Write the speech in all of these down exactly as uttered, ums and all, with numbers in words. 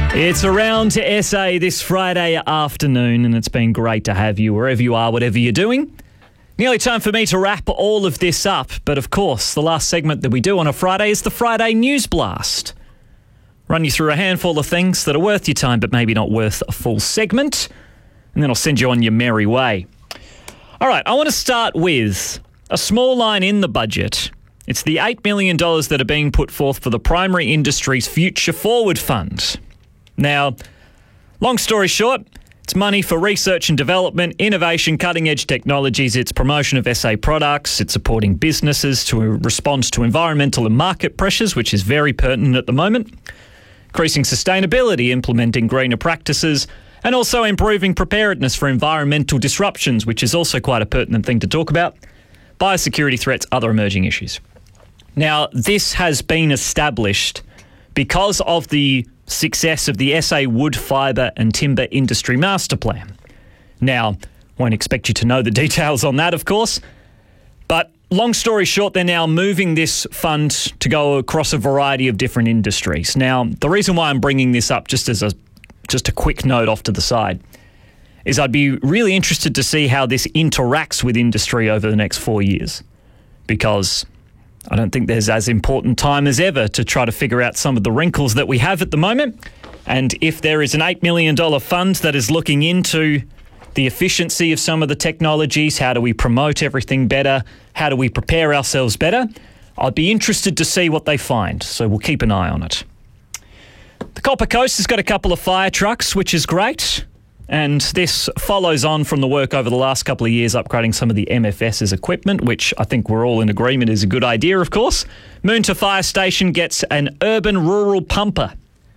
It's Around to S A this Friday afternoon, and it's been great to have you wherever you are, whatever you're doing. Nearly time for me to wrap all of this up, but of course, the last segment that we do on a Friday is the Friday News Blast. Run you through a handful of things that are worth your time, but maybe not worth a full segment, and then I'll send you on your merry way. All right, I want to start with a small line in the budget. It's the eight million dollars that are being put forth for the Primary Industries Future Forward Fund. Now, long story short, it's money for research and development, innovation, cutting-edge technologies. It's promotion of S A products. It's supporting businesses to respond to environmental and market pressures, which is very pertinent at the moment. Increasing sustainability, implementing greener practices, and also improving preparedness for environmental disruptions, which is also quite a pertinent thing to talk about. Biosecurity threats, other emerging issues. Now, this has been established because of the success of the S A Wood, Fibre and Timber Industry Master Plan. Now, won't expect you to know the details on that, of course, but long story short, they're now moving this fund to go across a variety of different industries. Now, the reason why I'm bringing this up, just as a just a quick note off to the side, is I'd be really interested to see how this interacts with industry over the next four years, because I don't think there's as important time as ever to try to figure out some of the wrinkles that we have at the moment. And if there is an eight million dollars fund that is looking into the efficiency of some of the technologies, how do we promote everything better, how do we prepare ourselves better, I'd be interested to see what they find. So we'll keep an eye on it. The Copper Coast has got a couple of fire trucks, which is great. And this follows on from the work over the last couple of years upgrading some of the M F S's equipment, which I think we're all in agreement is a good idea, of course. Moonta Fire Station gets an urban rural pumper.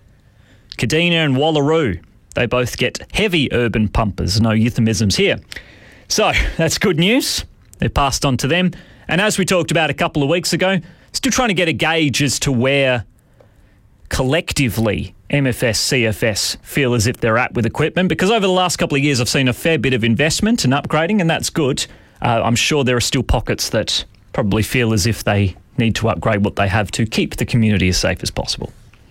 Kadina and Wallaroo, they both get heavy urban pumpers. No euphemisms here. So that's good news. They're passed on to them. And as we talked about a couple of weeks ago, still trying to get a gauge as to where collectively M F S, C F S feel as if they're at with equipment, because over the last couple of years I've seen a fair bit of investment and upgrading, and that's good. Uh, I'm sure there are still pockets that probably feel as if they need to upgrade what they have to keep the community as safe as possible.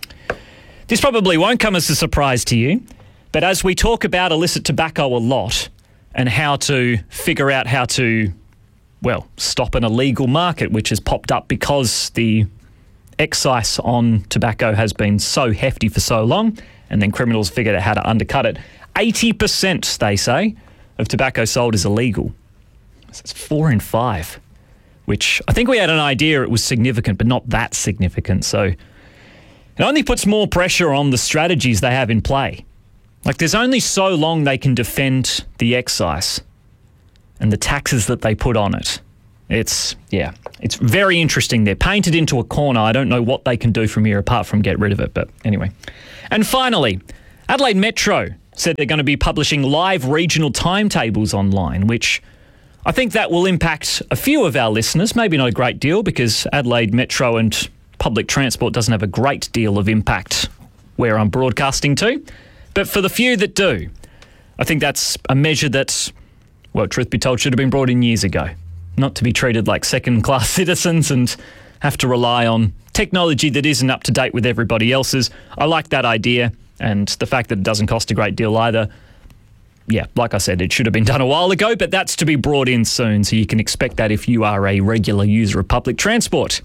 This probably won't come as a surprise to you, but as we talk about illicit tobacco a lot and how to figure out how to, well, stop an illegal market which has popped up because the excise on tobacco has been so hefty for so long, and then criminals figured out how to undercut it. eighty percent, they say, of tobacco sold is illegal. That's four in five, which I think we had an idea it was significant, but not that significant. So it only puts more pressure on the strategies they have in play. Like, there's only so long they can defend the excise and the taxes that they put on it. It's, yeah, it's very interesting. They're painted into a corner. I don't know what they can do from here apart from get rid of it, but anyway. And finally, Adelaide Metro said they're going to be publishing live regional timetables online, which I think that will impact a few of our listeners, maybe not a great deal, because Adelaide Metro and public transport doesn't have a great deal of impact where I'm broadcasting to. But for the few that do, I think that's a measure that, well, truth be told, should have been brought in years ago. Not to be treated like second-class citizens and have to rely on technology that isn't up to date with everybody else's. I like that idea, and the fact that it doesn't cost a great deal either. Yeah, like I said, it should have been done a while ago, but that's to be brought in soon, so you can expect that if you are a regular user of public transport.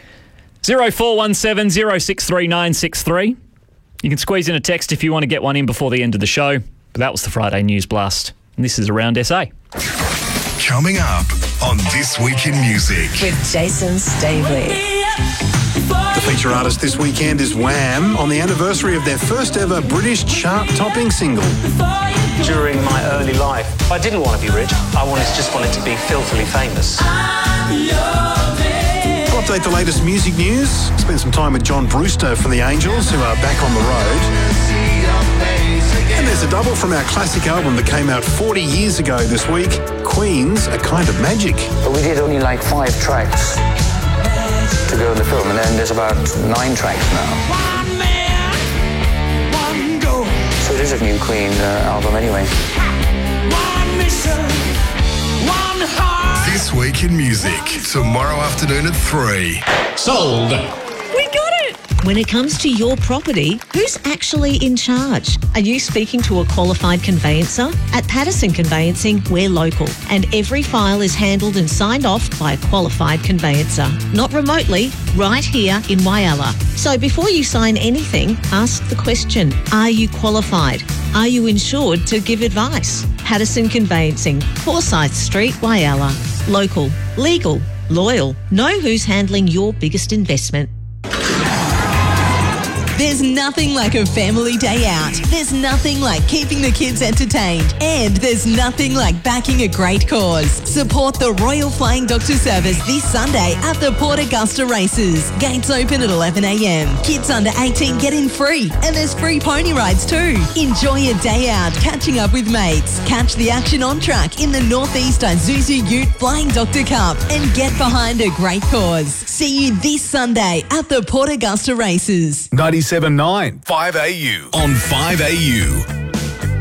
zero four one seven zero six three nine six three. You can squeeze in a text if you want to get one in before the end of the show. But that was the Friday News Blast, and this is Around S A. Coming up on This Week in Music with Jason Stavely. The feature artist this weekend is Wham! On the anniversary of their first ever British chart-topping single. During my early life, I didn't want to be rich. I wanted just wanted to be filthily famous. We'll update the latest music news. Spend some time with John Brewster from the Angels, who are back on the road. And there's a double from our classic album that came out forty years ago this week, Queen's A Kind of Magic. But we did only like five tracks to go in the film, and then there's about nine tracks now. One man, one goal. So it is a new Queen uh, album anyway. One mission, one heart. This Week in Music, tomorrow afternoon at three. Sold. We got it! When it comes to your property, who's actually in charge? Are you speaking to a qualified conveyancer? At Patterson Conveyancing, we're local, and every file is handled and signed off by a qualified conveyancer. Not remotely, right here in Whyalla. So before you sign anything, ask the question, are you qualified? Are you insured to give advice? Patterson Conveyancing, Forsyth Street, Whyalla. Local, legal, loyal. Know who's handling your biggest investment. There's nothing like a family day out. There's nothing like keeping the kids entertained. And there's nothing like backing a great cause. Support the Royal Flying Doctor Service this Sunday at the Port Augusta Races. Gates open at eleven a m. Kids under eighteen get in free. And there's free pony rides too. Enjoy a day out catching up with mates. Catch the action on track in the Northeast Isuzu Ute Flying Doctor Cup. And get behind a great cause. See you this Sunday at the Port Augusta Races. ninety-seven point nine five A U on five A U.